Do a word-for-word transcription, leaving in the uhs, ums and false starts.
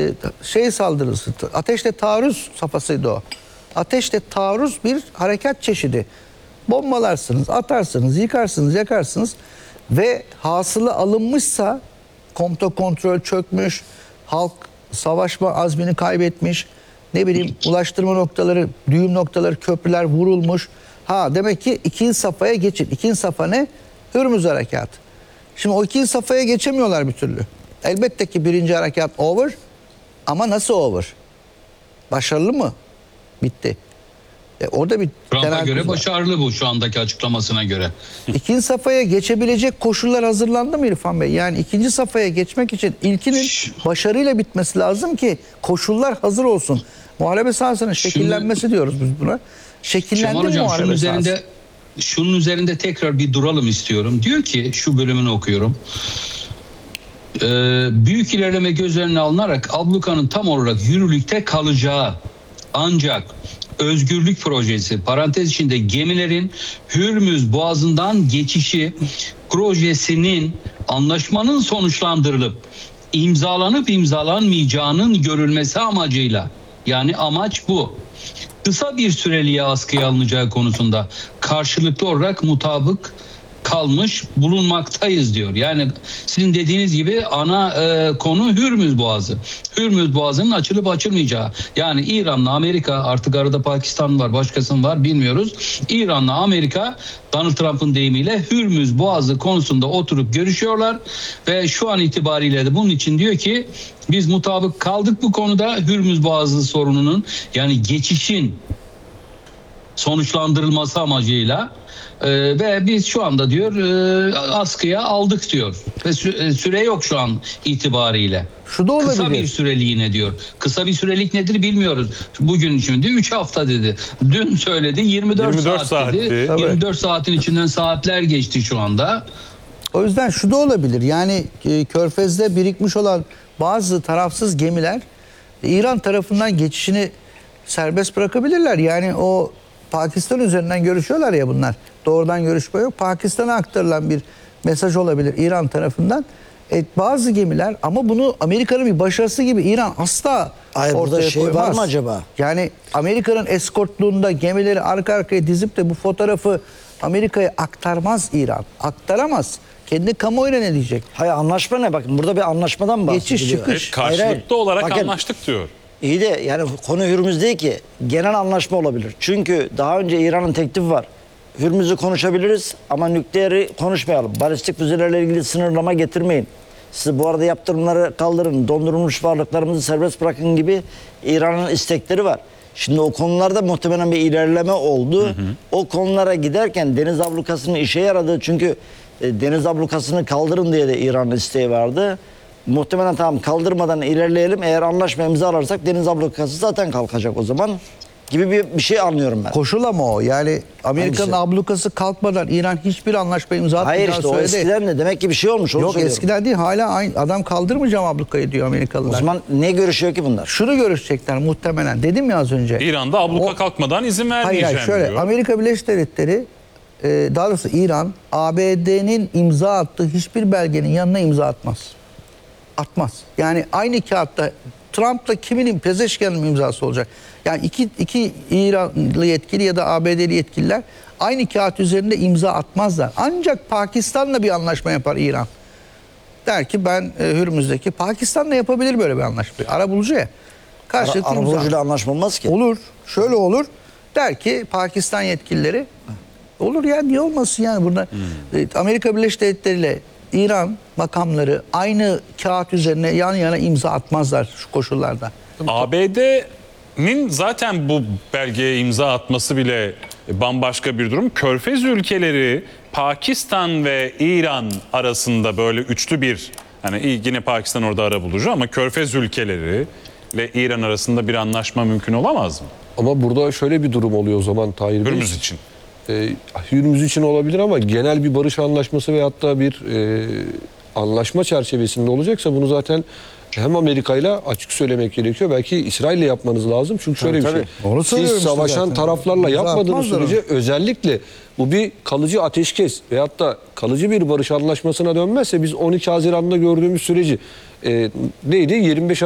şey saldırısı, ateşle taarruz safhasıydı o. Ateşle taarruz bir harekat çeşidi. Bombalarsınız, atarsınız, yıkarsınız, yakarsınız ve hasılı alınmışsa komuta kontrol çökmüş, halk savaşma azmini kaybetmiş, ne bileyim ulaştırma noktaları, düğüm noktaları, köprüler vurulmuş. Ha demek ki ikinci safhaya geçin. İkinci safha ne? Hürmüz Harekatı. Şimdi o ikinci safhaya geçemiyorlar bir türlü. Elbette ki birinci harekat over ama nasıl over? Başarılı mı? Bitti. E orada bir Trump'a göre başarılı bu şu andaki açıklamasına göre. İkinci safhaya geçebilecek koşullar hazırlandı mı İrfan Bey? Yani ikinci safhaya geçmek için ilkinin başarıyla bitmesi lazım ki koşullar hazır olsun. Muharebe sahasının şekillenmesi Şimdi, diyoruz biz buna. Şekillendi mi hocam, muharebe şunun üzerinde, sahası? Şunun üzerinde tekrar bir duralım istiyorum. Diyor ki şu bölümünü okuyorum. Ee, büyük ilerleme göz önüne alınarak ablukanın tam olarak yürürlükte kalacağı ancak özgürlük projesi parantez içinde gemilerin Hürmüz Boğazı'ndan geçişi projesinin anlaşmanın sonuçlandırılıp imzalanıp imzalanmayacağının görülmesi amacıyla, yani amaç bu, kısa bir süreliğe askıya alınacağı konusunda karşılıklı olarak mutabık kalmış bulunmaktayız diyor. Yani sizin dediğiniz gibi ana e, konu Hürmüz Boğazı. Hürmüz Boğazı'nın açılıp açılmayacağı. Yani İran'la Amerika, artık arada Pakistan var, başkasının var bilmiyoruz. İran'la Amerika, Donald Trump'ın deyimiyle Hürmüz Boğazı konusunda oturup görüşüyorlar ve şu an itibariyle de bunun için diyor ki biz mutabık kaldık bu konuda, Hürmüz Boğazı sorununun, yani geçişin sonuçlandırılması amacıyla. Ee, ve biz şu anda diyor e, askıya aldık diyor ve sü- süre yok şu an itibariyle. Şu da olabilir. Kısa bir süreliğine diyor. Kısa bir sürelik nedir bilmiyoruz. Bugün şimdi üç hafta dedi. Dün söyledi yirmi dört, yirmi dört saat dedi. saatti. yirmi dört saatin içinden saatler geçti şu anda. O yüzden şu da olabilir. Yani e, Körfez'de birikmiş olan bazı tarafsız gemiler e, İran tarafından geçişini serbest bırakabilirler. Yani o Pakistan üzerinden görüşüyorlar ya bunlar. Doğrudan görüşme yok. Pakistan'a aktarılan bir mesaj olabilir İran tarafından. E, bazı gemiler, ama bunu Amerika'nın bir başarısı gibi İran asla Hayır, ortaya burada şey koymaz. var mı acaba? Yani Amerika'nın eskortluğunda gemileri arka arkaya dizip de bu fotoğrafı Amerika'ya aktarmaz İran. Aktaramaz. Kendi kamuoyuna ne diyecek? Hayır, anlaşma ne? Bakın burada bir anlaşmadan bahsediliyor. Geçiş çıkış. Evet, karşılıklı Hayır, hayır. olarak Bakın, anlaştık diyor. İyi de yani konu Hürmüz değil ki. Genel anlaşma olabilir. Çünkü daha önce İran'ın teklifi var. Hürmüz'ü konuşabiliriz ama nükleeri konuşmayalım. Balistik füzelerle ilgili sınırlama getirmeyin. Siz bu arada yaptırımları kaldırın, dondurulmuş varlıklarımızı serbest bırakın gibi İran'ın istekleri var. Şimdi o konularda muhtemelen bir ilerleme oldu. Hı hı. O konulara giderken deniz ablukasının işe yaradığı, çünkü e, deniz ablukasını kaldırın diye de İran'ın isteği vardı. Muhtemelen tamam, kaldırmadan ilerleyelim. Eğer anlaşma imzalarsak deniz ablukası zaten kalkacak o zaman gibi bir, bir şey anlıyorum ben. Koşul ama o. Yani Amerika'nın Hangisi? ablukası kalkmadan İran hiçbir anlaşma imza atmayacağını Hayır işte söyledi. o eskiden de demek ki bir şey olmuş. Onu Yok söylüyorum. eskiden değil, hala aynı. Adam kaldırmayacağım ablukayı diyor Amerikalılar. O zaman ne görüşüyor ki bunlar? Şunu görüşecekler muhtemelen. Dedim ya az önce. İran'da abluka O- kalkmadan izin Hayır, vermeyeceğim hayır şöyle diyor. Amerika Birleşik Devletleri, e, daha doğrusu İran, A B D'nin imza attığı hiçbir belgenin yanına imza atmaz. Atmaz. Yani aynı kağıtta Trump'la kiminin, Pezeşkan'ın imzası olacak. Yani iki, iki İranlı yetkili ya da A B D'li yetkililer aynı kağıt üzerinde imza atmazlar. Ancak Pakistan'la bir anlaşma yapar İran. Der ki ben e, Hürmüz'deki Pakistan'la yapabilir böyle bir anlaşma. Arabulucu ya. Karşılıklı imza. Arabulucuyla anlaşma olmaz ki. Olur. Şöyle olur. Der ki Pakistan yetkilileri, olur ya, niye olmasın yani burada hmm. Amerika Birleşik Devletleri ile İran makamları aynı kağıt üzerine yan yana imza atmazlar şu koşullarda. A B D'nin zaten bu belgeye imza atması bile bambaşka bir durum. Körfez ülkeleri Pakistan ve İran arasında böyle üçlü bir, hani yine Pakistan orada arabulucu ama Körfez ülkeleri ile İran arasında bir anlaşma mümkün olamaz mı? Ama burada şöyle bir durum oluyor o zaman Tahir Bey. Hürmüz için. E, Hürmüz için olabilir ama genel bir barış anlaşması ve hatta bir e, anlaşma çerçevesinde olacaksa bunu zaten hem Amerika ile açık söylemek gerekiyor. Belki İsrail ile yapmanız lazım. Çünkü şöyle Tabii, bir tabii. şey. Onu söylüyorum Siz işte savaşan zaten. taraflarla İmza yapmadığınız atmazlar sürece özellikle bu bir kalıcı ateşkes veyahut da kalıcı bir barış anlaşmasına dönmezse biz on iki Haziran'da gördüğümüz süreci e, neydi? yirmi beş